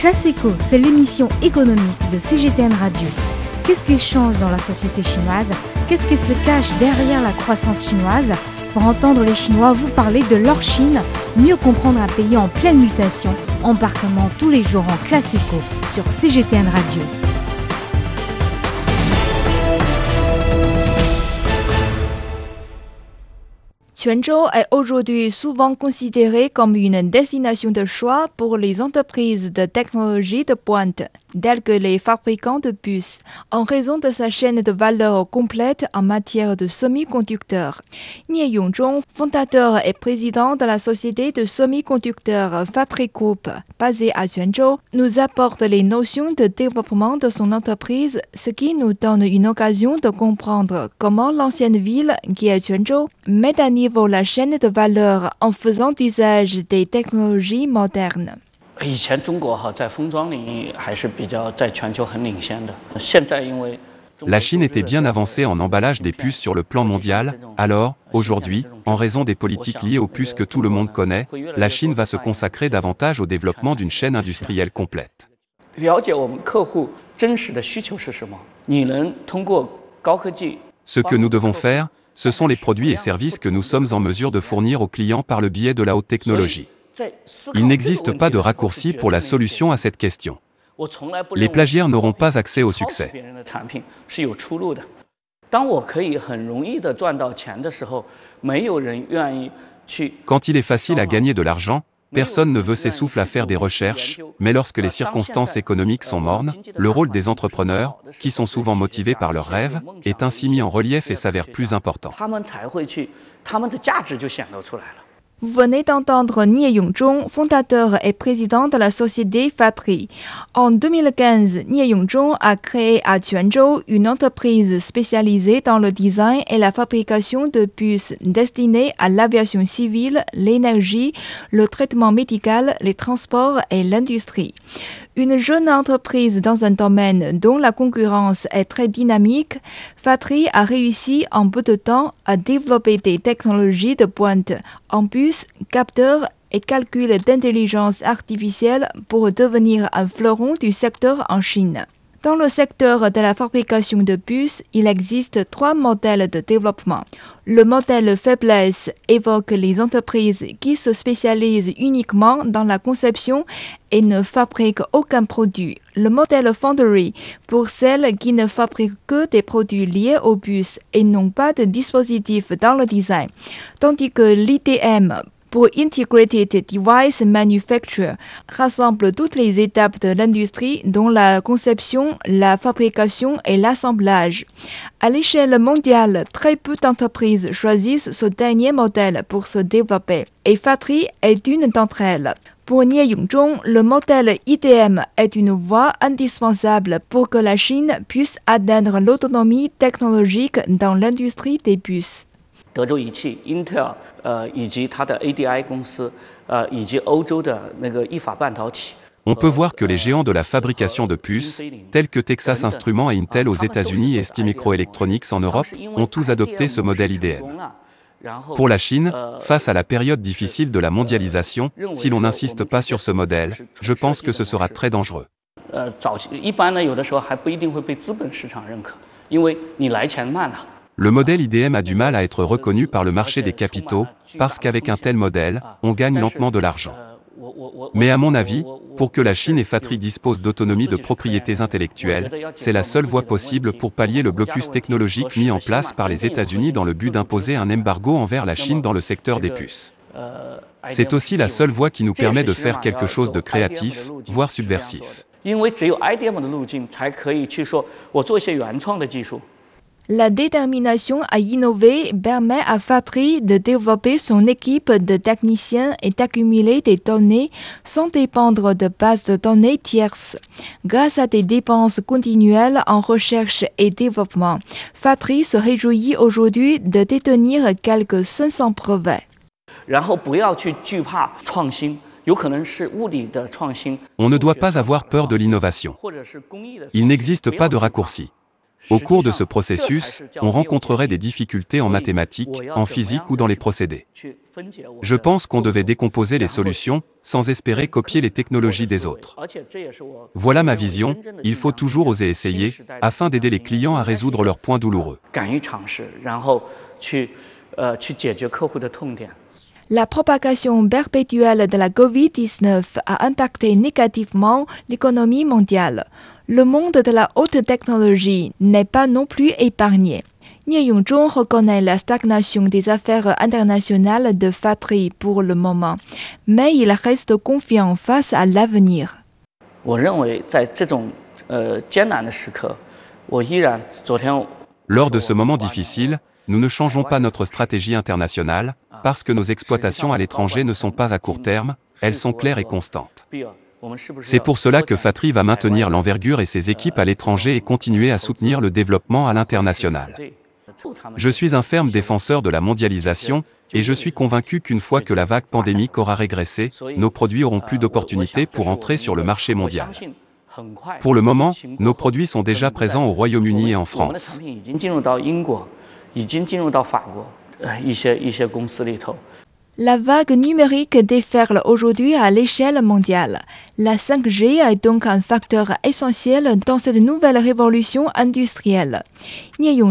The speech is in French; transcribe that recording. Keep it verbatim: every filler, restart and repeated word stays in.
Classico, c'est l'émission économique de C G T N Radio. Qu'est-ce qui change dans la société chinoise? Qu'est-ce qui se cache derrière la croissance chinoise? Pour entendre les Chinois vous parler de leur Chine, mieux comprendre un pays en pleine mutation, embarquement tous les jours en Classico sur C G T N Radio. Quanzhou est aujourd'hui souvent considérée comme une destination de choix pour les entreprises de technologie de pointe, telles que les fabricants de puces, en raison de sa chaîne de valeur complète en matière de semi-conducteurs. Nie Yongzhong, fondateur et président de la société de semi-conducteurs Fatry Group, basée à Quanzhou, nous apporte les notions de développement de son entreprise, ce qui nous donne une occasion de comprendre comment l'ancienne ville, qui est Quanzhou, met à niveau la chaîne de valeur en faisant usage des technologies modernes. La Chine était bien avancée en emballage des puces sur le plan mondial, alors, aujourd'hui, en raison des politiques liées aux puces que tout le monde connaît, la Chine va se consacrer davantage au développement d'une chaîne industrielle complète. Ce que nous devons faire, ce sont les produits et services que nous sommes en mesure de fournir aux clients par le biais de la haute technologie. Il n'existe pas de raccourci pour la solution à cette question. Les plagiaires n'auront pas accès au succès. Quand il est facile à gagner de l'argent, personne ne veut s'essouffler à faire des recherches, mais lorsque les circonstances économiques sont mornes, le rôle des entrepreneurs, qui sont souvent motivés par leurs rêves, est ainsi mis en relief et s'avère plus important. Vous venez d'entendre Nie Yongzhong, fondateur et président de la société Fatry. En deux mille quinze, Nie Yongzhong a créé à Quanzhou une entreprise spécialisée dans le design et la fabrication de puces destinées à l'aviation civile, l'énergie, le traitement médical, les transports et l'industrie. Une jeune entreprise dans un domaine dont la concurrence est très dynamique, Fatry a réussi en peu de temps à développer des technologies de pointe en puces, capteurs et calculs d'intelligence artificielle pour devenir un fleuron du secteur en Chine. Dans le secteur de la fabrication de puces, il existe trois modèles de développement. Le modèle faiblesse évoque les entreprises qui se spécialisent uniquement dans la conception et ne fabriquent aucun produit. Le modèle foundry pour celles qui ne fabriquent que des produits liés aux puces et n'ont pas de dispositif dans le design. Tandis que l'I D M pour Integrated Device Manufacture rassemble toutes les étapes de l'industrie dont la conception, la fabrication et l'assemblage. À l'échelle mondiale, très peu d'entreprises choisissent ce dernier modèle pour se développer, et Fatry est une d'entre elles. Pour Nie Yongzhong, le modèle I D M est une voie indispensable pour que la Chine puisse atteindre l'autonomie technologique dans l'industrie des puces. Intel 呃以及它的 A D I 公司呃以及欧洲的那个意法半导体 On peut voir que les géants de la fabrication de puces, tels que Texas Instruments et Intel aux États-Unis et STMicroelectronics en Europe, ont tous adopté ce modèle I D M. Pour la Chine, face à la période difficile de la mondialisation, si l'on n'insiste pas sur ce modèle, je pense que ce sera très dangereux. 呃早期一般呢有的时候还不一定会被资本市场认可，因为你来钱慢了。 Le modèle I D M a du mal à être reconnu par le marché des capitaux, parce qu'avec un tel modèle, on gagne lentement de l'argent. Mais à mon avis, pour que la Chine et Fatry disposent d'autonomie de propriétés intellectuelles, c'est la seule voie possible pour pallier le blocus technologique mis en place par les États-Unis dans le but d'imposer un embargo envers la Chine dans le secteur des puces. C'est aussi la seule voie qui nous permet de faire quelque chose de créatif, voire subversif. La détermination à innover permet à Fatry de développer son équipe de techniciens et d'accumuler des données sans dépendre de bases de données tierces. Grâce à des dépenses continuelles en recherche et développement, Fatry se réjouit aujourd'hui de détenir quelques cinq cents brevets. On ne doit pas avoir peur de l'innovation. Il n'existe pas de raccourci. Au cours de ce processus, on rencontrerait des difficultés en mathématiques, en physique ou dans les procédés. Je pense qu'on devait décomposer les solutions, sans espérer copier les technologies des autres. Voilà ma vision, il faut toujours oser essayer, afin d'aider les clients à résoudre leurs points douloureux. La propagation perpétuelle de la covid dix-neuf a impacté négativement l'économie mondiale. Le monde de la haute technologie n'est pas non plus épargné. Nie Yongzhong reconnaît la stagnation des affaires internationales de Fatry pour le moment, mais il reste confiant face à l'avenir. Lors de ce moment difficile, nous ne changeons pas notre stratégie internationale, parce que nos exploitations à l'étranger ne sont pas à court terme, elles sont claires et constantes. C'est pour cela que Fatry va maintenir l'envergure et ses équipes à l'étranger et continuer à soutenir le développement à l'international. Je suis un ferme défenseur de la mondialisation, et je suis convaincu qu'une fois que la vague pandémique aura régressé, nos produits auront plus d'opportunités pour entrer sur le marché mondial. Pour le moment, nos produits sont déjà présents au Royaume-Uni et en France. La vague numérique déferle aujourd'hui à l'échelle mondiale. La cinq G est donc un facteur essentiel dans cette nouvelle révolution industrielle. Nie